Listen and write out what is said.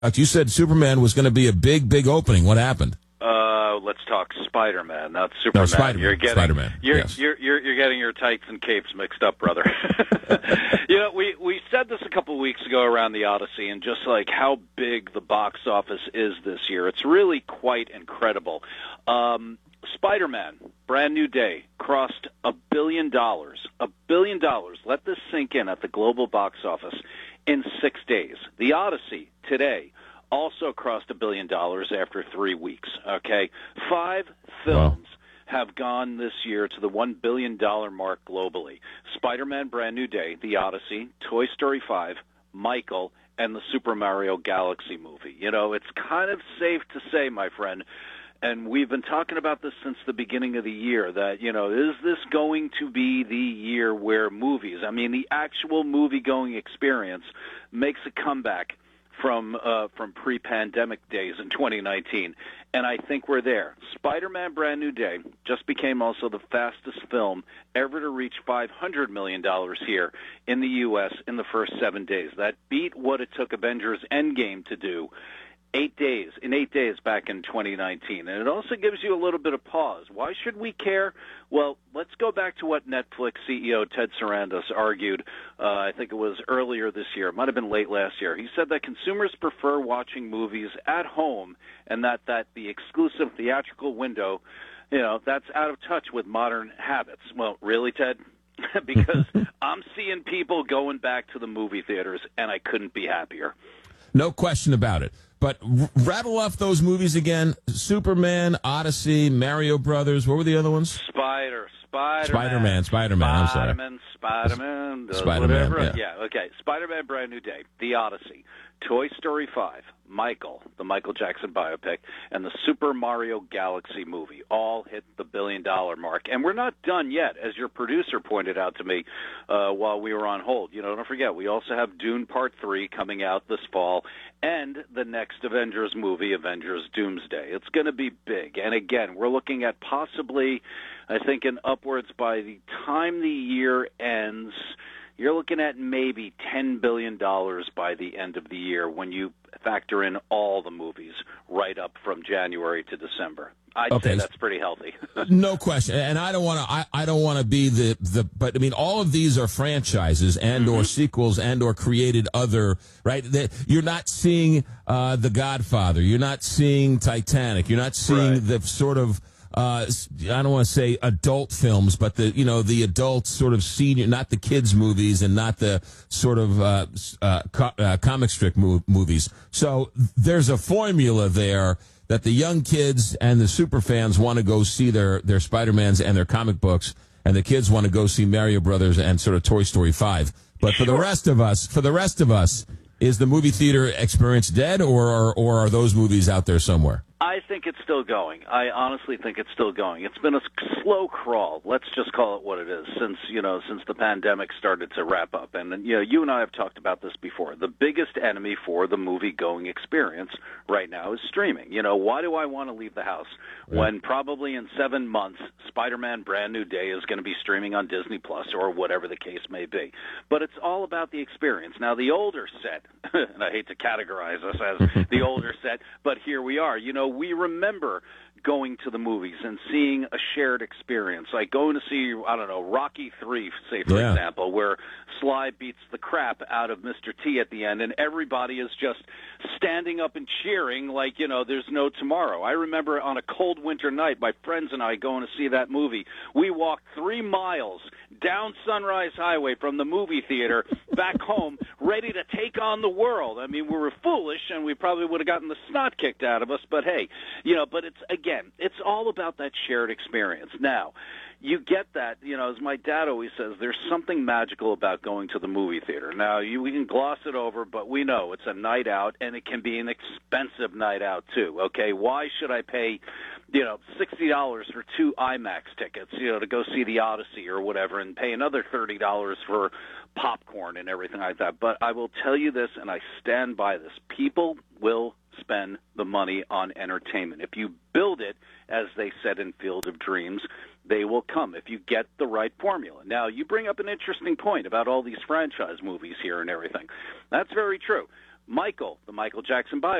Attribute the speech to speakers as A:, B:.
A: You said Superman was going to be a big, big opening. What happened?
B: Let's talk Spider-Man, not Superman.
A: No, Spider-Man.
B: You're getting,
A: Spider-Man.
B: Yes. You're getting your tights and capes mixed up, brother. We said this a couple of weeks ago around the Odyssey, and just like how big the box office is this year, it's really quite incredible. Spider-Man, Brand New Day, crossed $1 billion. $1 billion. Let this sink in at the global box office in 6 days. The Odyssey today also crossed $1 billion after 3 weeks. Okay, 5 films have gone this year to the $1 billion mark globally. Spider-Man Brand New Day, The Odyssey, Toy Story 5, Michael, and the Super Mario Galaxy movie. It's kind of safe to say, my friend, and we've been talking about this since the beginning of the year, that, is this going to be the year where movies, the actual movie-going experience makes a comeback from pre-pandemic days in 2019, and I think we're there. Spider-Man Brand New Day just became also the fastest film ever to reach $500 million here in the U.S. in the first 7 days. That beat what it took Avengers Endgame to do 8 days back in 2019. And it also gives you a little bit of pause. Why should we care? Well, let's go back to what Netflix CEO Ted Sarandos argued, I think it was earlier this year. It might have been late last year. He said that consumers prefer watching movies at home, and that the exclusive theatrical window, that's out of touch with modern habits. Well, really, Ted? Because I'm seeing people going back to the movie theaters, and I couldn't be happier.
A: No question about it. But rattle off those movies again. Superman, Odyssey, Mario Brothers. What were the other ones? Spider-Man. I'm sorry.
B: Spider-Man.
A: Yeah.
B: Yeah, okay. Spider-Man Brand New Day, The Odyssey, Toy Story 5, Michael, the Michael Jackson biopic, and the Super Mario Galaxy movie all hit the $1 billion mark. And we're not done yet, as your producer pointed out to me while we were on hold. Don't forget, we also have Dune Part 3 coming out this fall, and the next Avengers movie, Avengers Doomsday. It's going to be big. And again, we're looking at possibly, I think, in upwards by the time the year ends, you're looking at maybe $10 billion by the end of the year when you factor in all the movies right up from January to December. I'd say that's pretty healthy.
A: No question. And I don't want to I don't want to be but all of these are franchises and or sequels and or created other, right? You're not seeing The Godfather, you're not seeing Titanic, you're not seeing the sort of I don't want to say adult films, but the adult sort of senior, not the kids movies and not the sort of comic strip movies. So there's a formula there that the young kids and the super fans want to go see their Spider-Mans and their comic books, and the kids want to go see Mario Brothers and sort of Toy Story 5. But for the rest of us, is the movie theater experience dead, or are those movies out there somewhere?
B: I think it's still going. I honestly think it's still going. It's been a slow crawl. Let's just call it what it is since the pandemic started to wrap up. And you and I have talked about this before. The biggest enemy for the movie-going experience right now is streaming. Why do I want to leave the house when probably in 7 months Spider-Man Brand New Day is going to be streaming on Disney Plus or whatever the case may be? But it's all about the experience. Now, the older set, and I hate to categorize us as the older set, but here we are. We remember going to the movies and seeing a shared experience, like going to see, Rocky III, say, for example, where Sly beats the crap out of Mr. T at the end, and everybody is just standing up and cheering like, there's no tomorrow. I remember on a cold winter night, my friends and I going to see that movie. We walked 3 miles down Sunrise Highway from the movie theater back home, ready to take on the world. We were foolish, and we probably would have gotten the snot kicked out of us, but hey, but it's all about that shared experience. Now, you get that, as my dad always says, there's something magical about going to the movie theater. Now, we can gloss it over, but we know it's a night out, and it can be an expensive night out, too, okay? Why should I pay, $60 for 2 IMAX tickets, to go see the Odyssey or whatever, and pay another $30 for popcorn and everything like that? But I will tell you this, and I stand by this. People will spend the money on entertainment. If you build it, as they said in Field of Dreams, they will come if you get the right formula. Now, you bring up an interesting point about all these franchise movies here and everything. That's very true. Michael, the Michael Jackson